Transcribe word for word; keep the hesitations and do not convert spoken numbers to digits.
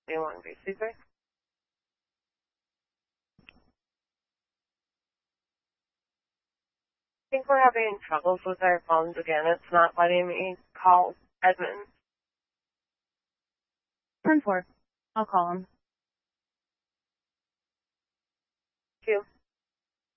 Do you want to be sleeping? I think we're having troubles with our phones again. It's not letting me call Edmund. ten four. I'll call him. Thank you.